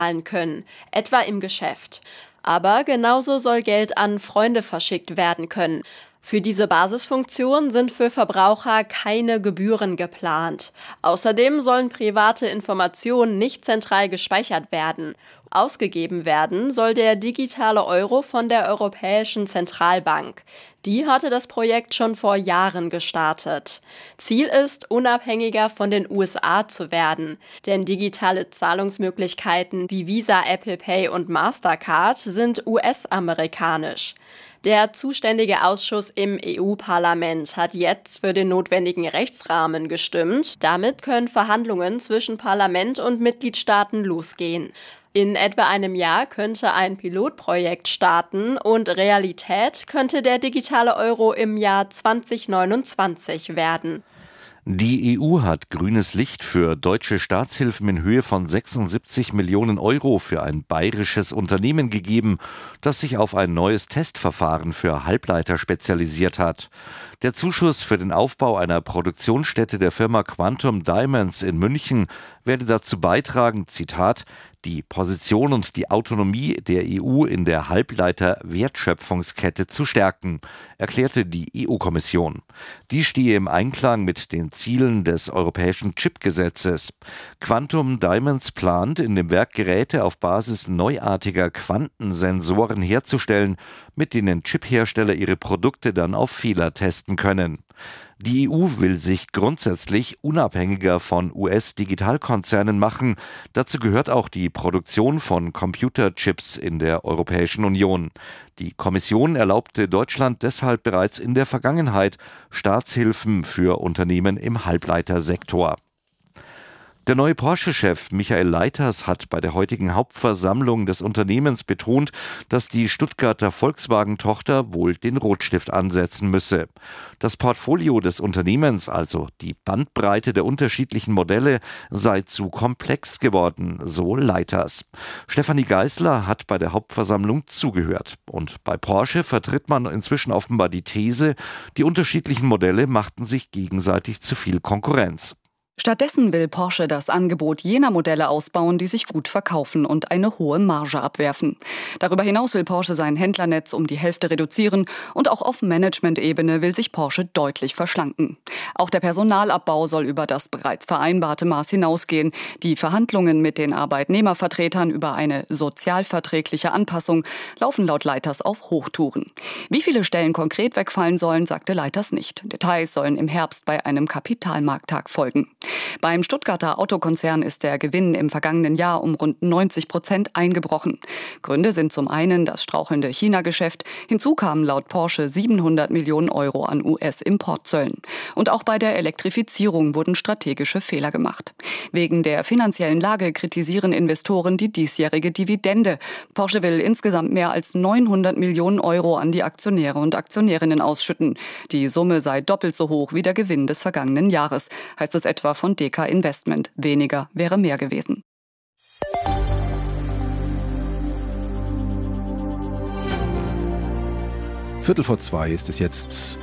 zahlen können, etwa im Geschäft. Aber genauso soll Geld an Freunde verschickt werden können. Für diese Basisfunktion sind für Verbraucher keine Gebühren geplant. Außerdem sollen private Informationen nicht zentral gespeichert werden. Ausgegeben werden soll der digitale Euro von der Europäischen Zentralbank. Die hatte das Projekt schon vor Jahren gestartet. Ziel ist, unabhängiger von den USA zu werden. Denn digitale Zahlungsmöglichkeiten wie Visa, Apple Pay und Mastercard sind US-amerikanisch. Der zuständige Ausschuss im EU-Parlament hat jetzt für den notwendigen Rechtsrahmen gestimmt. Damit können Verhandlungen zwischen Parlament und Mitgliedstaaten losgehen. In etwa einem Jahr könnte ein Pilotprojekt starten und Realität könnte der digitale Euro im Jahr 2029 werden. Die EU hat grünes Licht für deutsche Staatshilfen in Höhe von 76 Millionen Euro für ein bayerisches Unternehmen gegeben, das sich auf ein neues Testverfahren für Halbleiter spezialisiert hat. Der Zuschuss für den Aufbau einer Produktionsstätte der Firma Quantum Diamonds in München werde dazu beitragen, Zitat, die Position und die Autonomie der EU in der Halbleiter-Wertschöpfungskette zu stärken, erklärte die EU-Kommission. Die stehe im Einklang mit den Zielen des europäischen Chipgesetzes. Quantum Diamonds plant, in dem Werk Geräte auf Basis neuartiger Quantensensoren herzustellen, mit denen Chiphersteller ihre Produkte dann auf Fehler testen können. Die EU will sich grundsätzlich unabhängiger von US-Digitalkonzernen machen. Dazu gehört auch die Produktion von Computerchips in der Europäischen Union. Die Kommission erlaubte Deutschland deshalb bereits in der Vergangenheit Staatshilfen für Unternehmen im Halbleitersektor. Der neue Porsche-Chef Michael Leiters hat bei der heutigen Hauptversammlung des Unternehmens betont, dass die Stuttgarter Volkswagen-Tochter wohl den Rotstift ansetzen müsse. Das Portfolio des Unternehmens, also die Bandbreite der unterschiedlichen Modelle, sei zu komplex geworden, so Leiters. Stefanie Geisler hat bei der Hauptversammlung zugehört. Und bei Porsche vertritt man inzwischen offenbar die These, die unterschiedlichen Modelle machten sich gegenseitig zu viel Konkurrenz. Stattdessen will Porsche das Angebot jener Modelle ausbauen, die sich gut verkaufen und eine hohe Marge abwerfen. Darüber hinaus will Porsche sein Händlernetz um die Hälfte reduzieren und auch auf Management-Ebene will sich Porsche deutlich verschlanken. Auch der Personalabbau soll über das bereits vereinbarte Maß hinausgehen. Die Verhandlungen mit den Arbeitnehmervertretern über eine sozialverträgliche Anpassung laufen laut Leiters auf Hochtouren. Wie viele Stellen konkret wegfallen sollen, sagte Leiters nicht. Details sollen im Herbst bei einem Kapitalmarkttag folgen. Beim Stuttgarter Autokonzern ist der Gewinn im vergangenen Jahr um rund 90% eingebrochen. Gründe sind zum einen das strauchelnde China-Geschäft. Hinzu kamen laut Porsche 700 Millionen Euro an US-Importzöllen. Und auch bei der Elektrifizierung wurden strategische Fehler gemacht. Wegen der finanziellen Lage kritisieren Investoren die diesjährige Dividende. Porsche will insgesamt mehr als 900 Millionen Euro an die Aktionäre und Aktionärinnen ausschütten. Die Summe sei doppelt so hoch wie der Gewinn des vergangenen Jahres, heißt es etwa von DK Investment. Weniger wäre mehr gewesen. Viertel vor 2 ist es jetzt.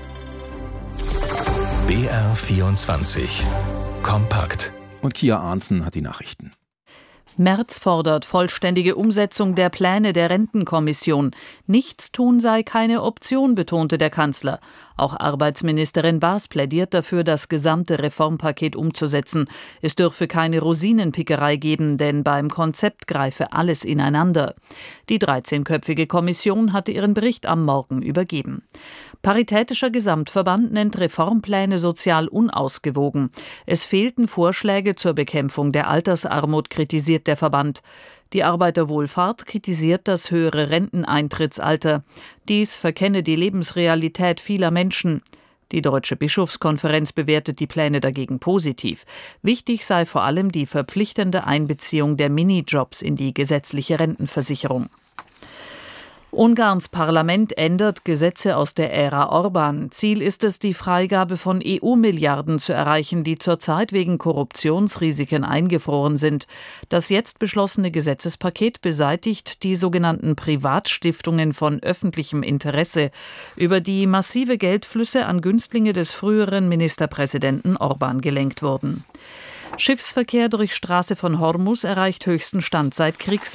BR24 Kompakt. Und Kia Arnzen hat die Nachrichten. Merz fordert vollständige Umsetzung der Pläne der Rentenkommission. Nichtstun sei keine Option, betonte der Kanzler. Auch Arbeitsministerin Baas plädiert dafür, das gesamte Reformpaket umzusetzen. Es dürfe keine Rosinenpickerei geben, denn beim Konzept greife alles ineinander. Die 13-köpfige Kommission hatte ihren Bericht am Morgen übergeben. Paritätischer Gesamtverband nennt Reformpläne sozial unausgewogen. Es fehlten Vorschläge zur Bekämpfung der Altersarmut, kritisiert der Verband. Die Arbeiterwohlfahrt kritisiert das höhere Renteneintrittsalter. Dies verkenne die Lebensrealität vieler Menschen. Die Deutsche Bischofskonferenz bewertet die Pläne dagegen positiv. Wichtig sei vor allem die verpflichtende Einbeziehung der Minijobs in die gesetzliche Rentenversicherung. Ungarns Parlament ändert Gesetze aus der Ära Orbán. Ziel ist es, die Freigabe von EU-Milliarden zu erreichen, die zurzeit wegen Korruptionsrisiken eingefroren sind. Das jetzt beschlossene Gesetzespaket beseitigt die sogenannten Privatstiftungen von öffentlichem Interesse, über die massive Geldflüsse an Günstlinge des früheren Ministerpräsidenten Orbán gelenkt wurden. Schiffsverkehr durch Straße von Hormuz erreicht höchsten Stand seit Kriegsbeginn.